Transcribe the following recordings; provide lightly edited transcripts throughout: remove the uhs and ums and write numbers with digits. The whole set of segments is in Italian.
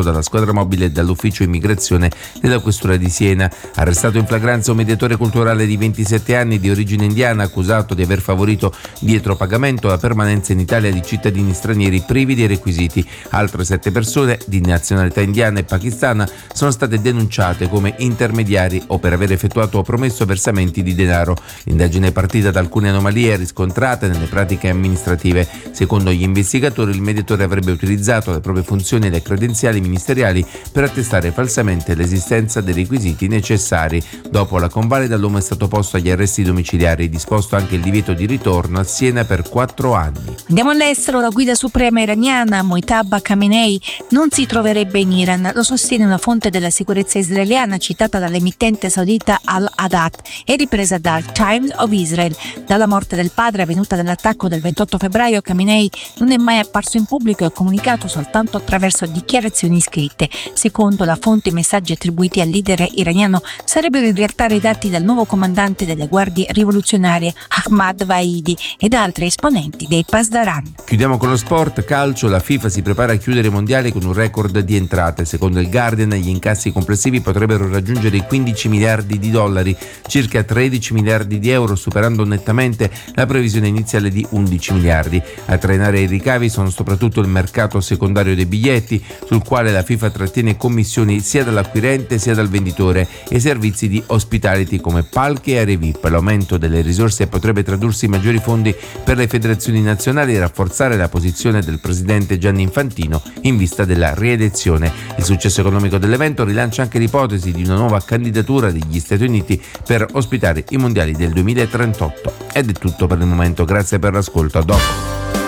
effettuato dalla squadra mobile e dall'ufficio immigrazione della questura di Siena. Arrestato in flagranza un mediatore culturale di 27 anni di origine indiana accusato di aver favorito dietro pagamento la permanenza in Italia di cittadini stranieri privi dei requisiti. Altre 7 persone di nazionalità indiana e pakistana sono state denunciate come intermediari o per aver effettuato o promesso versamenti di denaro. L'indagine è partita da alcune anomalie riscontrate nelle pratiche amministrative. Secondo gli investigatori, il mediatore avrebbe utilizzato le proprie funzioni e le credenziali ministeriali per attestare falsamente l'esistenza dei requisiti necessari. Dopo la convalida, l'uomo è stato posto agli arresti domiciliari, disposto anche il divieto di ritorno a Siena per 4 anni. Andiamo all'estero. La guida suprema iraniana Mojtaba Khamenei non si troverebbe in Iran, lo sostiene una fonte della sicurezza israeliana citata dall'emittente saudita Al-Hadat e ripresa dal Times of Israel. Dalla morte del padre avvenuta nell'attacco del 28 febbraio, Khamenei non è mai apparso in pubblico e ha comunicato soltanto attraverso dichiarazioni scritte. Secondo la fonte, i messaggi attribuiti al leader iraniano sarebbero in realtà redatti dal nuovo comandante delle guardie rivoluzionarie Ahmad Vahidi ed altri esponenti dei Pasdaran. Chiudiamo con lo sport calcio. La FIFA si prepara a chiudere i mondiali con un record di entrate. Secondo il Guardian, gli incassi complessivi potrebbero raggiungere i 15 miliardi di dollari, circa 13 miliardi di euro, superando nettamente la previsione iniziale di 11 miliardi. A trainare i ricavi sono soprattutto il mercato secondario dei biglietti, sul quale la FIFA trattiene commissioni sia dall'acquirente sia dal venditore, e servizi di hospitality come palchi e aree VIP. L'aumento delle risorse potrebbe tradursi in maggiori fondi per le federazioni nazionali e rafforzare la posizione del presidente Gianni Infantino in vista della rielezione. Il successo economico dell'evento rilancia anche l'ipotesi di una nuova candidatura degli Stati Uniti per ospitare i mondiali del 2038. Ed è tutto per il momento, grazie per l'ascolto, a dopo.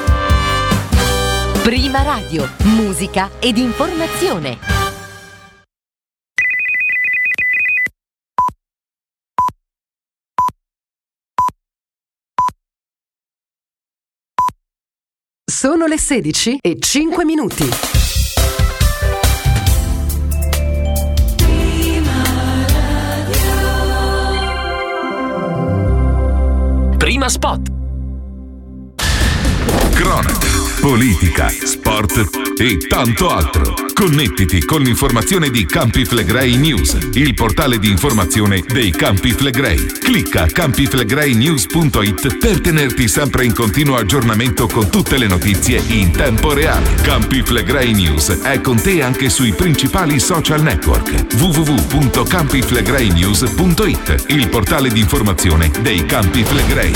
Prima Radio, musica ed informazione. Sono le 16:05. Prima Spot. Cronaca, politica, sport e tanto altro. Connettiti con l'informazione di Campi Flegrei News, il portale di informazione dei Campi Flegrei. Clicca campiflegreinews.it per tenerti sempre in continuo aggiornamento con tutte le notizie in tempo reale. Campi Flegrei News è con te anche sui principali social network. www.campiflegreinews.it, il portale di informazione dei Campi Flegrei.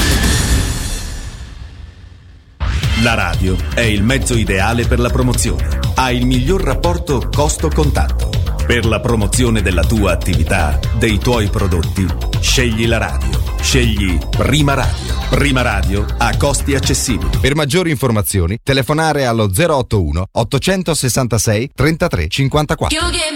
La radio è il mezzo ideale per la promozione. Ha il miglior rapporto costo-contatto. Per la promozione della tua attività, dei tuoi prodotti, scegli la radio. Scegli Prima Radio. Prima Radio a costi accessibili. Per maggiori informazioni, telefonare allo 081 866 33 54.